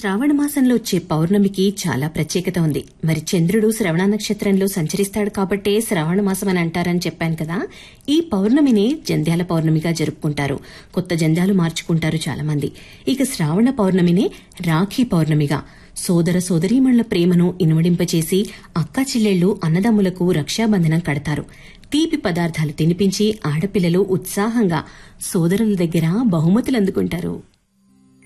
శ్రావణ మాసంలో వచ్చే పౌర్ణమికి చాలా ప్రత్యేకత ఉంది. మరి చంద్రుడు శ్రవణ నక్షత్రంలో సంచరిస్తాడు కాబట్టే శ్రావణ మాసం అని అంటారని చెప్పాను కదా. ఈ పౌర్ణమిని జంధ్యాల పౌర్ణమిగా జరుపుకుంటారు. కొత్త జంధ్యాలు మార్చుకుంటారు చాలా మంది. ఇక శ్రావణ పౌర్ణమినే రాఖీ పౌర్ణమిగా సోదర సోదరీమణుల ప్రేమను ఇనుమడింపచేసి అక్కా చెల్లెళ్లు అన్నదమ్ములకు రక్షాబంధనం కడతారు. తీపి పదార్థాలు తినిపించి ఆడపిల్లలు ఉత్సాహంగా సోదరుల దగ్గర బహుమతులు అందుకుంటారు.